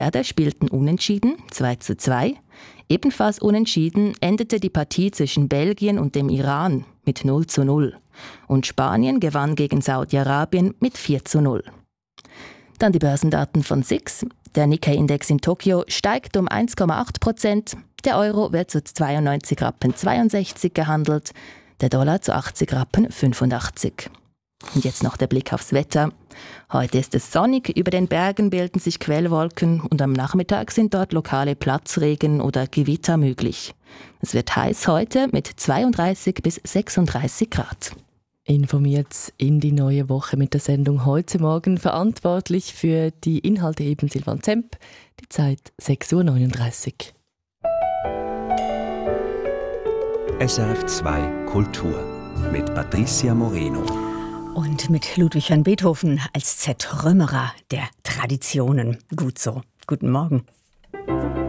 Erde spielten unentschieden 2:2. Ebenfalls unentschieden endete die Partie zwischen Belgien und dem Iran mit 0:0. Und Spanien gewann gegen Saudi-Arabien mit 4:0. Dann die Börsendaten von SIX. Der Nikkei-Index in Tokio steigt um 1,8%. Der Euro wird zu 92,62 Rappen gehandelt. Der Dollar zu 80,85 Rappen. Und jetzt noch der Blick aufs Wetter. Heute ist es sonnig, über den Bergen bilden sich Quellwolken und am Nachmittag sind dort lokale Platzregen oder Gewitter möglich. Es wird heiß heute mit 32 bis 36 Grad. Informiert in die neue Woche mit der Sendung «Heute Morgen». Verantwortlich für die Inhalte eben Silvan Zemp. Die Zeit 6:39 Uhr. SRF 2 Kultur mit Patricia Moreno. Und mit Ludwig van Beethoven als Zertrümmerer der Traditionen. Gut so. Guten Morgen.